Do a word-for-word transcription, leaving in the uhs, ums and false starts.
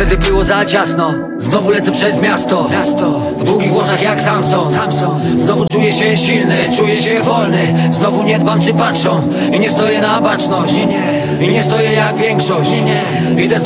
Wtedy było za ciasno. Znowu lecę przez miasto, miasto. W długich włosach jak Samson, Samson. Znowu czuję się silny, czuję się wolny. Znowu nie dbam czy patrzą i nie stoję na baczność. Nie, nie. I nie stoję jak większość. Nie, nie. Idę